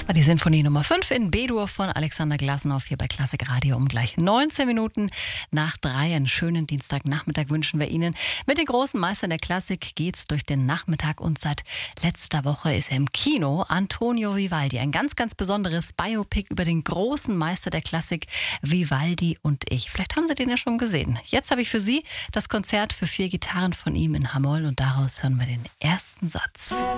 Das war die Sinfonie Nummer 5 in B-Dur von Alexander Glasnow hier bei Klassik Radio um gleich 19 Minuten nach 3. Einen schönen Dienstagnachmittag wünschen wir Ihnen. Mit den großen Meistern der Klassik geht's durch den Nachmittag und seit letzter Woche ist er im Kino. Antonio Vivaldi, ein ganz, ganz besonderes Biopic über den großen Meister der Klassik, Vivaldi und ich. Vielleicht haben Sie den ja schon gesehen. Jetzt habe ich für Sie das Konzert für 4 Gitarren von ihm in H-Moll und daraus hören wir den ersten Satz.